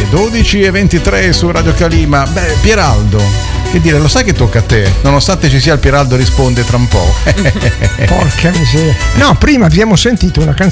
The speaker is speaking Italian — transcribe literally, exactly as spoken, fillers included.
dodici e ventitré su Radio Calima. Beh, Pieraldo, che dire, lo sai che tocca a te, nonostante ci sia il Pieraldo risponde tra un po'. Porca miseria. No, prima abbiamo sentito una canzone